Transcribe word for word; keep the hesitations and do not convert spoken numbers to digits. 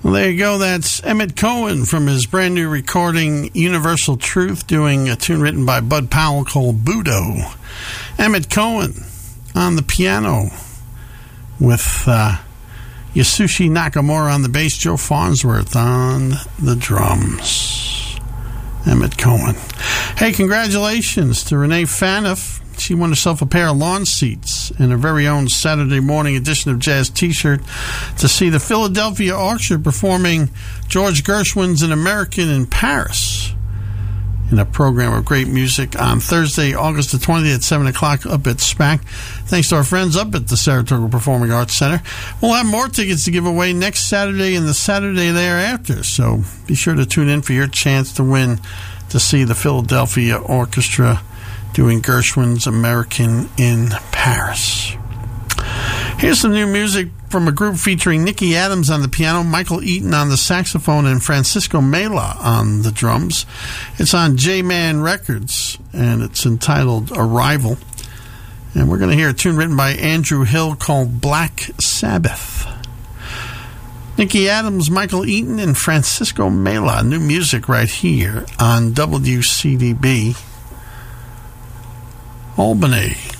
Well, there you go. That's Emmett Cohen from his brand new recording, Universal Truth, doing a tune written by Bud Powell called Budo. Emmett Cohen on the piano with uh, Yasushi Nakamura on the bass, Joe Farnsworth on the drums. Emmett Cohen. Hey, congratulations to Renee Faniff. She won herself a pair of lawn seats in her very own Saturday morning edition of Jazz T-shirt to see the Philadelphia Orchestra performing George Gershwin's An American in Paris in a program of great music on Thursday, August the twentieth at seven o'clock up at SPAC. Thanks to our friends up at the Saratoga Performing Arts Center. We'll have more tickets to give away next Saturday and the Saturday thereafter, so be sure to tune in for your chance to win to see the Philadelphia Orchestra doing Gershwin's American in Paris. Here's some new music from a group featuring Nicky Adams on the piano, Michael Eaton on the saxophone, and Francisco Mela on the drums. It's on J-Man Records, and it's entitled Arrival. And we're going to hear a tune written by Andrew Hill called Black Sabbath. Nicky Adams, Michael Eaton, and Francisco Mela. New music right here on W C D B Albany.